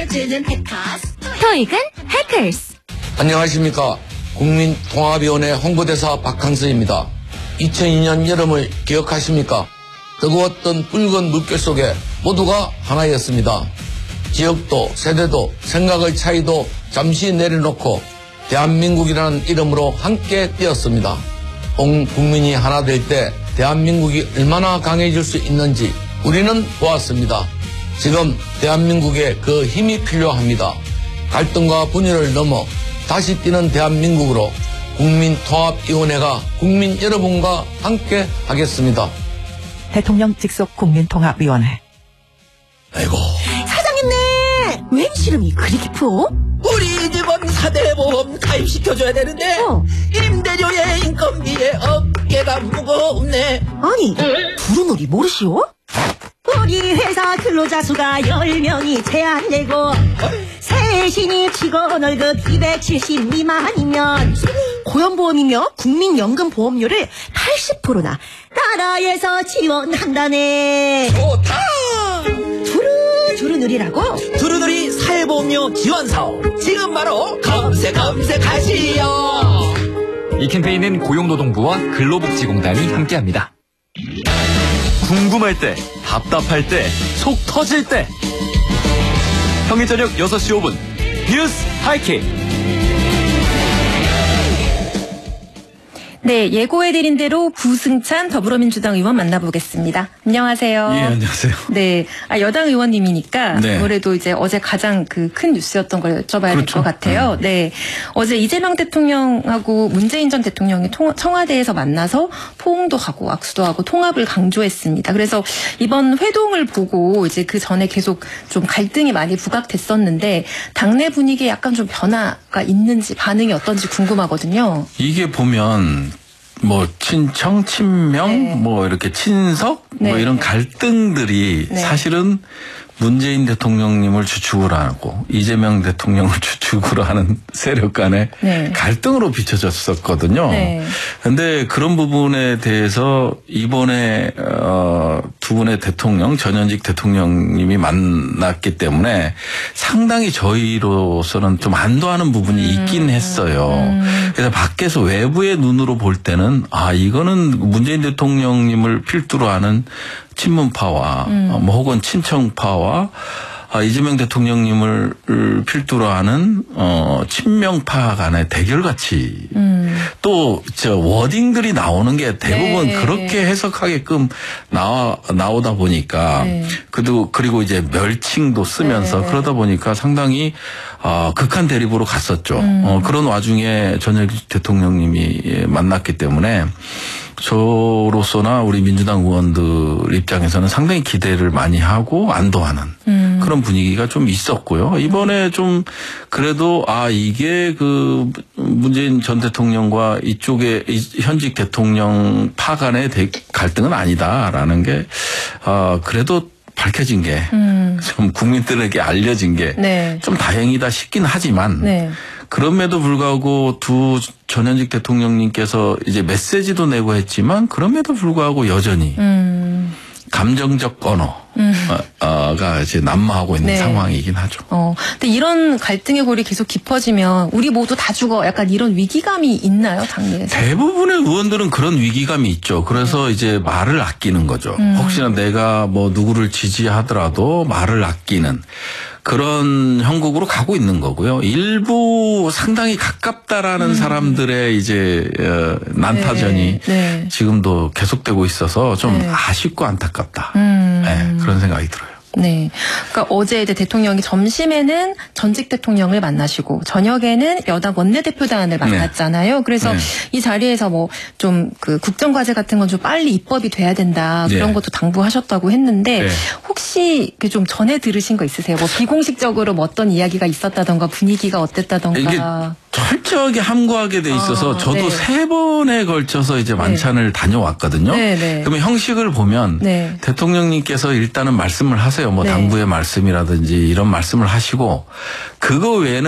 주는 해커스. 토익은 해커스. 안녕하십니까. 국민통합위원회 홍보대사 박항서입니다. 2002년 여름을 기억하십니까? 뜨거웠던 붉은 물결 속에 모두가 하나였습니다. 지역도 세대도 생각의 차이도 잠시 내려놓고 대한민국이라는 이름으로 함께 뛰었습니다. 온 국민이 하나 될 때 대한민국이 얼마나 강해질 수 있는지 우리는 보았습니다. 지금 대한민국에 그 힘이 필요합니다. 갈등과 분열을 넘어 다시 뛰는 대한민국으로 국민통합위원회가 국민 여러분과 함께 하겠습니다. 대통령 직속 국민통합위원회. 아이고. 사장님네! 왜 임시름이 그리 깊어? 우리 집은 4대 보험 가입시켜줘야 되는데 임대료에 인건비에 어깨가 무겁네. 아니, 두루놀이 모르시오? 우리 회사 근로자 수가 10명이 제한되고 세신이 직원 월급 270 미만이면 고용보험이며 국민연금보험료를 80%나 나라에서 지원한다네. 좋다. 두루누리라고? 두루누리 사회보험료 지원사업 지금 바로 검색하시오. 이 캠페인은 고용노동부와 근로복지공단이 함께합니다. 궁금할 때, 답답할 때, 속 터질 때. 평일 저녁 6시 5분 뉴스 하이킥. 네, 예고해드린 대로 부승찬 더불어민주당 의원 만나보겠습니다. 안녕하세요. 예, 안녕하세요. 네, 여당 의원님이니까 네. 아무래도 이제 어제 가장 그 큰 뉴스였던 걸 여쭤봐야 될 것 그렇죠. 같아요. 네, 어제 이재명 대통령하고 문재인 전 대통령이 청와대에서 만나서 포옹도 하고 악수도 하고 통합을 강조했습니다. 그래서 이번 회동을 보고 이제 그 전에 계속 좀 갈등이 많이 부각됐었는데 당내 분위기에 약간 좀 변화가 있는지 반응이 어떤지 궁금하거든요. 이게 보면 뭐 친청, 친명, 네. 뭐 이렇게 친석, 네. 뭐 이런 갈등들이 네. 사실은 문재인 대통령님을 주축으로 하고 이재명 대통령을 주축으로 하는 세력 간의 네. 갈등으로 비춰졌었거든요. 네. 그런데 그런 부분에 대해서 이번에 두 분의 대통령, 전현직 대통령님이 만났기 때문에 상당히 저희로서는 좀 안도하는 부분이 있긴 했어요. 그래서 밖에서 외부의 눈으로 볼 때는 이거는 문재인 대통령님을 필두로 하는 친문파와 뭐 혹은 친청파와 이재명 대통령님을 필두로 하는 친명파 간의 대결같이 또 저 워딩들이 나오는 게 대부분 네. 그렇게 해석하게끔 나오다 보니까 네. 그리고 이제 멸칭도 쓰면서 네. 그러다 보니까 상당히 극한 대립으로 갔었죠. 그런 와중에 전현직 대통령님이 만났기 때문에 저로서나 우리 민주당 의원들 입장에서는 상당히 기대를 많이 하고 안도하는 그런 분위기가 좀 있었고요. 이번에 좀 그래도 이게 그 문재인 전 대통령과 이쪽에 현직 대통령 파 간의 갈등은 아니다라는 게 그래도 밝혀진 게 좀 국민들에게 알려진 게 좀 네. 다행이다 싶긴 하지만 네. 그럼에도 불구하고 두 전현직 대통령님께서 이제 메시지도 내고 했지만 그럼에도 불구하고 여전히 감정적 언어가 이제 난무하고 있는 네. 상황이긴 하죠. 근데 이런 갈등의 골이 계속 깊어지면 우리 모두 다 죽어 약간 이런 위기감이 있나요, 당내에서? 대부분의 의원들은 그런 위기감이 있죠. 그래서 이제 말을 아끼는 거죠. 혹시나 내가 뭐 누구를 지지하더라도 말을 아끼는 그런 형국으로 가고 있는 거고요. 일부 상당히 가깝다라는 사람들의 이제 난타전이 네. 지금도 계속되고 있어서 좀 네. 아쉽고 안타깝다. 네, 그런 생각이 들어요. 네. 그러니까 어제 이제 대통령이 점심에는 전직 대통령을 만나시고 저녁에는 여당 원내대표단을 만났잖아요. 그래서 네. 이 자리에서 뭐 좀 그 국정과제 같은 건 좀 빨리 입법이 돼야 된다. 그런 네. 것도 당부하셨다고 했는데 네. 혹시 좀 전에 들으신 거 있으세요? 뭐 비공식적으로 뭐 어떤 이야기가 있었다던가 분위기가 어땠다던가. 이게 철저하게 함구하게 돼 있어서 저도 네. 3번에 걸쳐서 이제 만찬을 다녀왔거든요. 네, 네. 그러면 형식을 보면 네. 대통령님께서 일단은 말씀을 하세요. 뭐 네. 당부의 말씀이라든지 이런 말씀을 하시고 그거 외에는